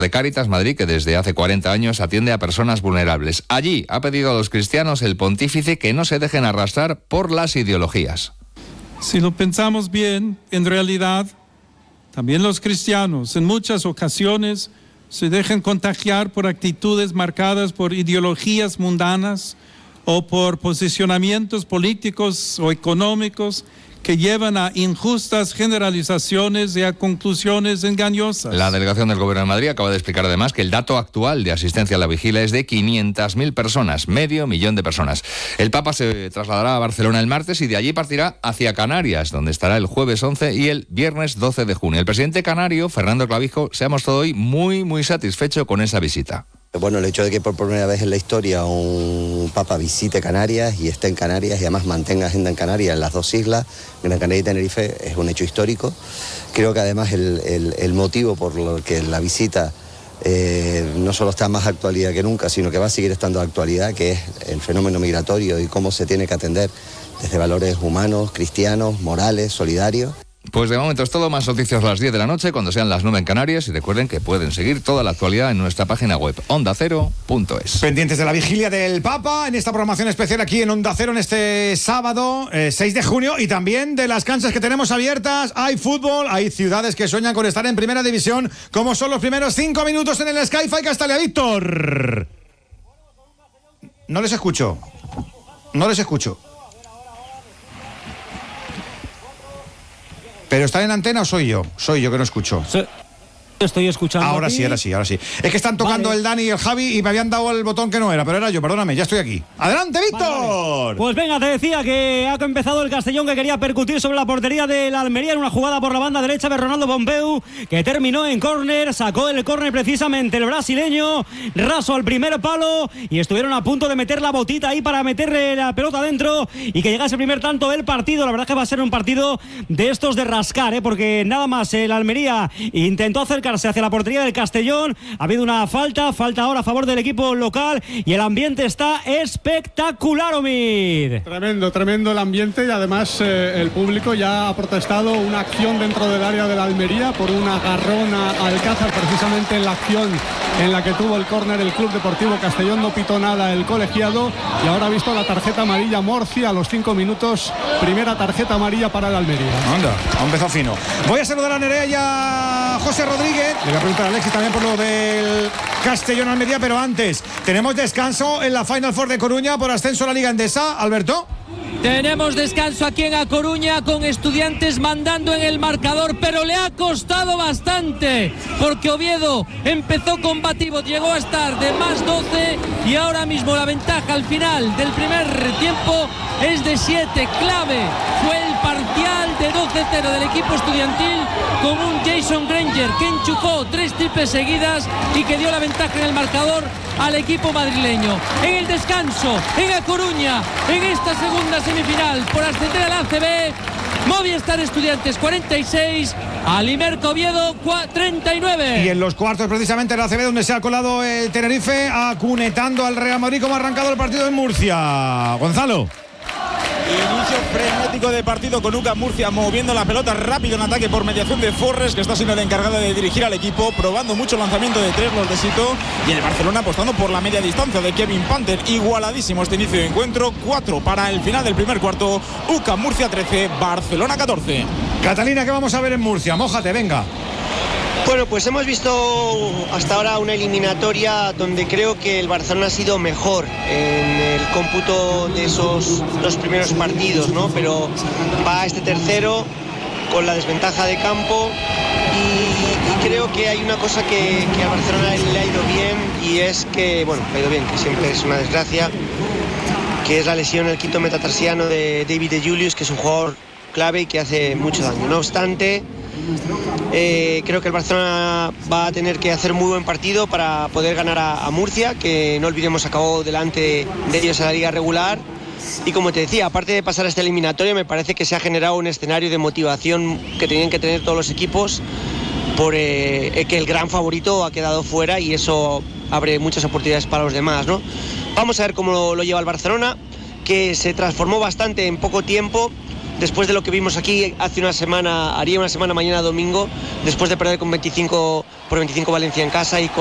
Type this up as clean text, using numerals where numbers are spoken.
de Cáritas Madrid, que desde hace 40 años atiende a personas vulnerables. Allí ha pedido a los cristianos el pontífice que no se dejen arrastrar por las ideologías. Si lo pensamos bien, en realidad, también los cristianos en muchas ocasiones se dejan contagiar por actitudes marcadas por ideologías mundanas o por posicionamientos políticos o económicos que llevan a injustas generalizaciones y a conclusiones engañosas. La delegación del Gobierno de Madrid acaba de explicar además que el dato actual de asistencia a la vigilia es de 500.000 personas, 500.000 de personas. El Papa se trasladará a Barcelona el martes y de allí partirá hacia Canarias, donde estará el jueves 11 y el viernes 12 de junio. El presidente canario, Fernando Clavijo, se ha mostrado hoy muy satisfecho con esa visita. Bueno, el hecho de que por primera vez en la historia un papa visite Canarias y esté en Canarias y además mantenga agenda en Canarias, en las dos islas, Gran Canaria y Tenerife, es un hecho histórico. Creo que además el motivo por el que la visita no solo está en más actualidad que nunca, sino que va a seguir estando de actualidad, que es el fenómeno migratorio y cómo se tiene que atender desde valores humanos, cristianos, morales, solidarios. Pues de momento es todo, más noticias a las 10 de la noche cuando sean las 9 en Canarias y recuerden que pueden seguir toda la actualidad en nuestra página web ondacero.es. Pendientes de la vigilia del Papa en esta programación especial aquí en Onda Cero en este sábado 6 de junio y también de las canchas que tenemos abiertas. Hay fútbol, hay ciudades que sueñan con estar en primera división, como son los primeros 5 minutos en el Sky-Fi Castalia. Víctor, no les escucho. ¿Pero están en antena o soy yo? Soy yo que no escucho. Sí, estoy escuchando. Ahora sí. Es que están tocando el Dani y el Javi y me habían dado el botón que no era, pero era yo, perdóname, ya estoy aquí. ¡Adelante, Víctor! Vale. Pues venga, te decía que ha empezado el Castellón, que quería percutir sobre la portería del Almería en una jugada por la banda derecha de Ronaldo Pompeu, que terminó en córner, sacó el córner precisamente el brasileño, raso al primer palo y estuvieron a punto de meter la botita ahí para meterle la pelota adentro y que llegase el primer tanto del partido. La verdad es que va a ser un partido de estos de rascar, porque nada más el Almería intentó acercarse hacia la portería del Castellón, ha habido una falta ahora a favor del equipo local y el ambiente está espectacular, Omid. Tremendo el ambiente y además el público ya ha protestado una acción dentro del área de la Almería por un agarrón a Alcázar, precisamente en la acción en la que tuvo el córner el Club Deportivo Castellón. No pitó nada el colegiado y ahora ha visto la tarjeta amarilla Morcia a los 5 minutos, primera tarjeta amarilla para el Almería. Anda, ha empezado fino. Voy a saludar a Nerea y a José Rodríguez. Le voy a preguntar a Alexis también por lo del Castellón Almería, pero antes, tenemos descanso en la Final Four de Coruña por ascenso a la Liga Endesa. Alberto. Tenemos descanso aquí en A Coruña con Estudiantes mandando en el marcador, pero le ha costado bastante porque Oviedo empezó combativo, llegó a estar de más 12 y ahora mismo la ventaja al final del primer tiempo es de 7. Clave fue el parcial de 12-0 del equipo estudiantil con un Jason Granger que enchufó 3 triples seguidas y que dio la ventaja en el marcador al equipo madrileño. En el descanso, en A Coruña, en esta segunda semifinal por ascender al ACB, Movistar Estudiantes 46, Alimerca Oviedo 39. Y en los cuartos precisamente el ACB, donde se ha colado el Tenerife acunetando al Real Madrid. ¿Cómo ha arrancado el partido en Murcia? Gonzalo. Inicio frenético de partido con UCAM Murcia moviendo la pelota rápido en ataque por mediación de Forres, que está siendo el encargado de dirigir al equipo, probando mucho lanzamiento de 3 los de Sito, y el Barcelona apostando por la media distancia de Kevin Panther. Igualadísimo este inicio de encuentro, 4 para el final del primer cuarto. UCAM Murcia 13, Barcelona 14. Catalina, ¿qué vamos a ver en Murcia? Mójate, venga. Bueno, pues hemos visto hasta ahora una eliminatoria donde creo que el Barcelona ha sido mejor en el cómputo de esos 2 primeros partidos, ¿no? Pero va a este tercero con la desventaja de campo y creo que hay una cosa que al Barcelona le ha ido bien y es que, bueno, le ha ido bien, que siempre es una desgracia, que es la lesión en el quinto metatarsiano de David de Julius, que es un jugador clave y que hace mucho daño. No obstante, creo que el Barcelona va a tener que hacer muy buen partido para poder ganar a Murcia, que no olvidemos acabó delante de ellos en la liga regular. Y como te decía, aparte de pasar a esta eliminatoria, me parece que se ha generado un escenario de motivación que tenían que tener todos los equipos por que el gran favorito ha quedado fuera y eso abre muchas oportunidades para los demás, ¿no? Vamos a ver cómo lo lleva el Barcelona, que se transformó bastante en poco tiempo. después de lo que vimos aquí hace una semana, haría una semana mañana domingo, después de perder con 25 por 25 Valencia en casa y